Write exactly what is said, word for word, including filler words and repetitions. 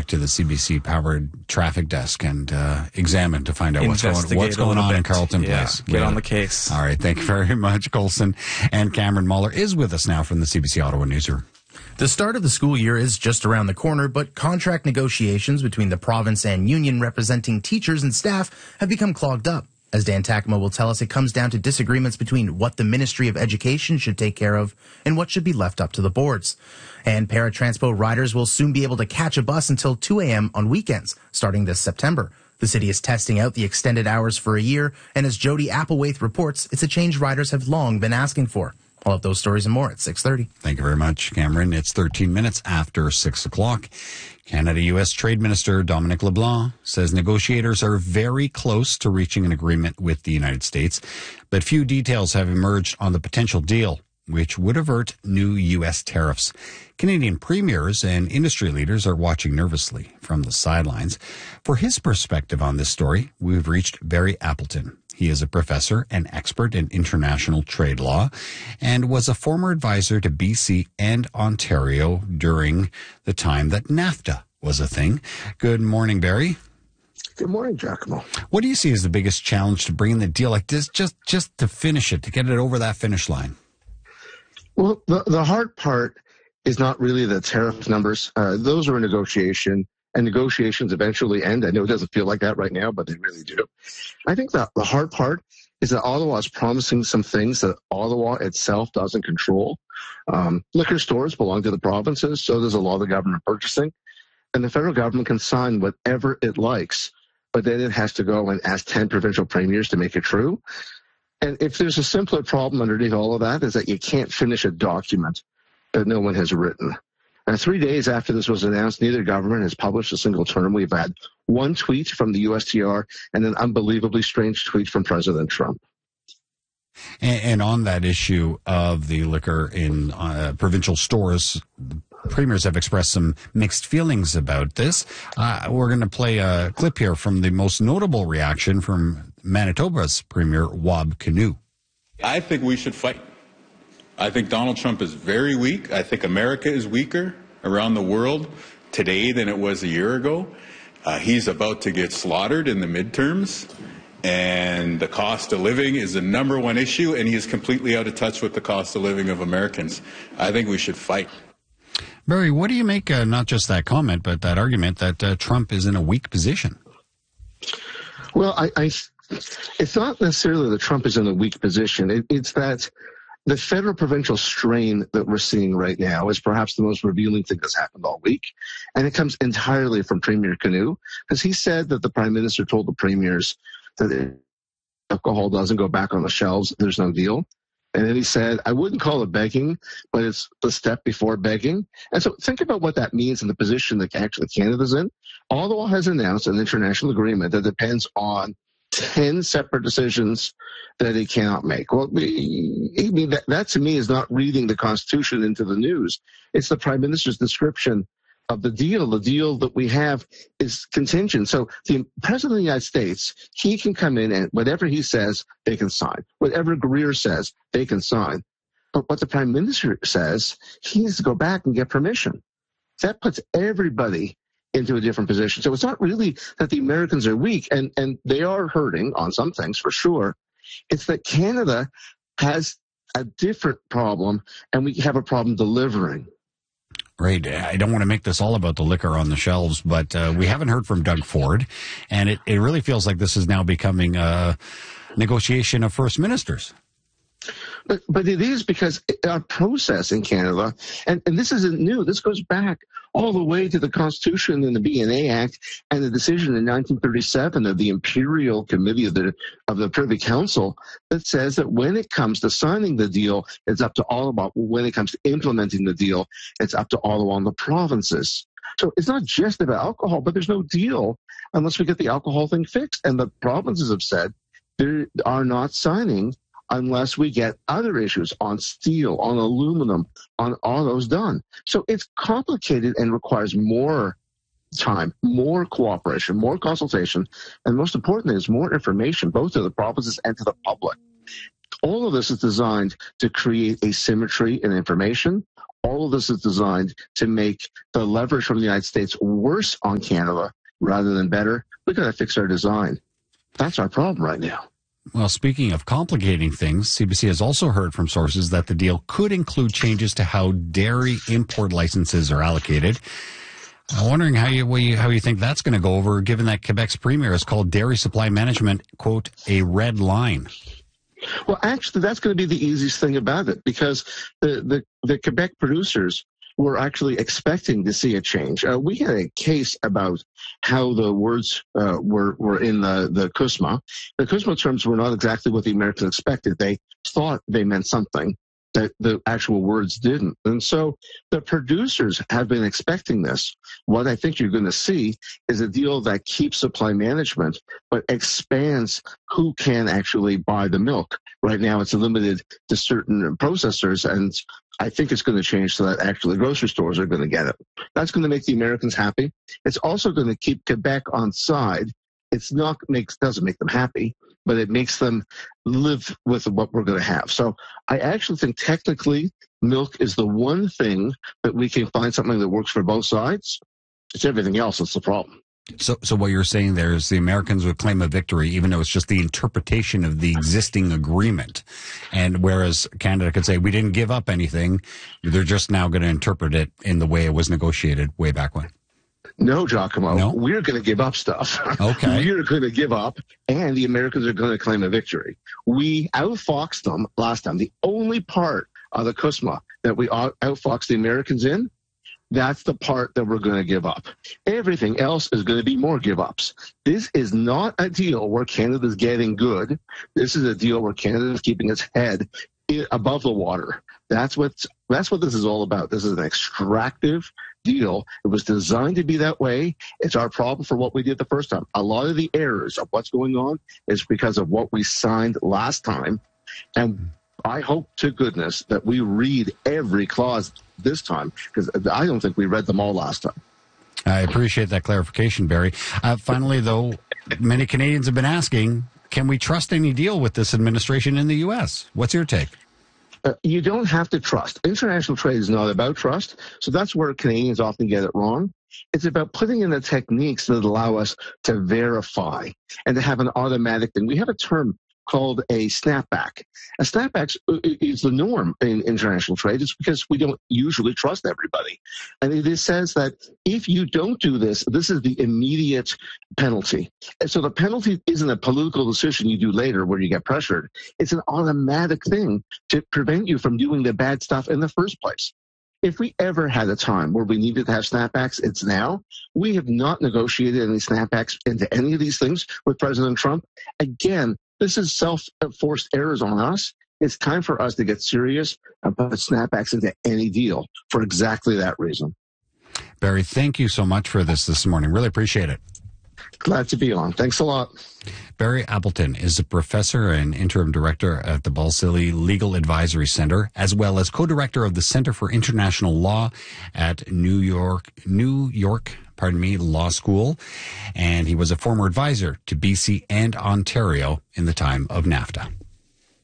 to the C B C-powered traffic desk and uh, examine to find out what's going, what's going on in Carleton yeah, Place. Get on the case. All right, thank you very much, Colson. And Cameron Muller is with us now from the C B C Ottawa Newsroom. The start of the school year is just around the corner, but contract negotiations between the province and union representing teachers and staff have become clogged up. As Dan Takema will tell us, it comes down to disagreements between what the Ministry of Education should take care of and what should be left up to the boards. And Paratranspo riders will soon be able to catch a bus until two a.m. on weekends, starting this September. The city is testing out the extended hours for a year, and as Jody Applewaith reports, it's a change riders have long been asking for. I'll have those stories and more at six thirty. Thank you very much, Cameron. It's thirteen minutes after six o'clock. Canada-U S Trade Minister Dominic LeBlanc says negotiators are very close to reaching an agreement with the United States, but few details have emerged on the potential deal, which would avert new U S tariffs. Canadian premiers and industry leaders are watching nervously from the sidelines. For his perspective on this story, we've reached Barry Appleton. He is a professor and expert in international trade law and was a former advisor to B C and Ontario during the time that NAFTA was a thing. Good morning, Barry. Good morning, Giacomo. What do you see as the biggest challenge to bringing the deal like this, just, just to finish it, to get it over that finish line? Well, the, the hard part is not really the tariff numbers. Uh, those are a negotiation. And negotiations eventually end. I know it doesn't feel like that right now, but they really do. I think that the hard part is that Ottawa is promising some things that Ottawa itself doesn't control. Um, liquor stores belong to the provinces, so does a lot of government purchasing. And the federal government can sign whatever it likes, but then it has to go and ask ten provincial premiers to make it true. And if there's a simpler problem underneath all of that, is that you can't finish a document that no one has written. Now, three days after this was announced, neither government has published a single term. We've had one tweet from the U S T R and an unbelievably strange tweet from President Trump. And, and on that issue of the liquor in uh, provincial stores, premiers have expressed some mixed feelings about this. Uh, we're going to play a clip here from the most notable reaction from Manitoba's Premier, Wab Kinew. I think we should fight. I think Donald Trump is very weak. I think America is weaker around the world today than it was a year ago. Uh, he's about to get slaughtered in the midterms, and the cost of living is the number one issue, and he is completely out of touch with the cost of living of Americans. I think we should fight. Barry, what do you make, uh, not just that comment, but that argument that uh, Trump is in a weak position? Well, I, I, it's not necessarily that Trump is in a weak position. It, it's that the federal provincial strain that we're seeing right now is perhaps the most revealing thing that's happened all week. And it comes entirely from Premier Kinew, because he said that the prime minister told the premiers that if alcohol doesn't go back on the shelves, there's no deal. And then he said, I wouldn't call it begging, but it's the step before begging. And so think about what that means in the position that actually Canada's in. Ottawa has announced an international agreement that depends on ten separate decisions that it cannot make. Well, I mean, that, that to me is not reading the Constitution into the news. It's the Prime Minister's description of the deal. The deal that we have is contingent. So the President of the United States, he can come in and whatever he says, they can sign. Whatever Greer says, they can sign. But what the Prime Minister says, he needs to go back and get permission. That puts everybody into a different position. So it's not really that the Americans are weak, and, and they are hurting on some things for sure. It's that Canada has a different problem, and we have a problem delivering. Right. I don't want to make this all about the liquor on the shelves, but uh, we haven't heard from Doug Ford, and it, it really feels like this is now becoming a negotiation of first ministers. But, but it is because our process in Canada, and, and this isn't new, this goes back all the way to the Constitution and the B N A Act and the decision in nineteen thirty-seven of the Imperial Committee of the of the Privy Council that says that when it comes to signing the deal, it's up to Ottawa. When it comes to implementing the deal, it's up to Ottawa and the provinces. So it's not just about alcohol, but there's no deal unless we get the alcohol thing fixed. And the provinces have said they are not signing unless we get other issues on steel, on aluminum, on autos done. So it's complicated and requires more time, more cooperation, more consultation, and most importantly is more information, both to the provinces and to the public. All of this is designed to create asymmetry in information. all of this is designed to make the leverage from the United States worse on Canada rather than better. We've got to fix our design. That's our problem right now. Well, speaking of complicating things, C B C has also heard from sources that the deal could include changes to how dairy import licenses are allocated. I'm wondering how you, you how you think that's going to go over, given that Quebec's premier has called dairy supply management, quote, a red line. Well, actually, that's going to be the easiest thing about it, because the, the, the Quebec producers were actually expecting to see a change. Uh, we had a case about how the words uh, were were in the, the C U S M A. The C U S M A terms were not exactly what the Americans expected. They thought they meant something that the actual words didn't. And so the producers have been expecting this. What I think you're going to see is a deal that keeps supply management, but expands who can actually buy the milk. Right now, it's limited to certain processors, and I think it's going to change so that actually grocery stores are going to get it. That's going to make the Americans happy. It's also going to keep Quebec on side. It's not makes doesn't make them happy, but it makes them live with what we're going to have. So I actually think technically milk is the one thing that we can find something that works for both sides. It's everything else that's the problem. So, so what you're saying there is the Americans would claim a victory, even though it's just the interpretation of the existing agreement. And whereas Canada could say, we didn't give up anything, they're just now going to interpret it in the way it was negotiated way back when. No, Giacomo, no? We're going to give up stuff. Okay. We're going to give up, and the Americans are going to claim a victory. We outfoxed them last time. The only part of the C U S M A that we outfoxed the Americans in, that's the part that we're going to give up. Everything else is going to be more give-ups. This is not a deal where Canada's getting good. This is a deal where Canada's keeping its head above the water. That's what that's what this is all about. This is an extractive deal. It was designed to be that way. It's our problem for what we did the first time. A lot of the errors of what's going on is because of what we signed last time. And I hope to goodness that we read every clause this time, because I don't think we read them all last time. I appreciate that clarification, Barry. Uh, finally, though, many Canadians have been asking, can we trust any deal with this administration in the U S? What's your take? Uh, you don't have to trust. International trade is not about trust, so that's where Canadians often get it wrong. It's about putting in the techniques that allow us to verify and to have an automatic thing. We have a term called a snapback. A snapback is the norm in international trade. It's because we don't usually trust everybody. And it says that if you don't do this, this is the immediate penalty. And so the penalty isn't a political decision you do later where you get pressured. It's an automatic thing to prevent you from doing the bad stuff in the first place. If we ever had a time where we needed to have snapbacks, it's now. We have not negotiated any snapbacks into any of these things with President Trump. Again, this is self-forced errors on us. It's time for us to get serious and put snapbacks into any deal for exactly that reason. Barry, thank you so much for this this morning. Really appreciate it. Glad to be on. Thanks a lot. Barry Appleton is a professor and interim director at the Balsillie Legal Advisory Center, as well as co-director of the Center for International Law at New York, New York, pardon me, Law School. And he was a former advisor to B C and Ontario in the time of NAFTA.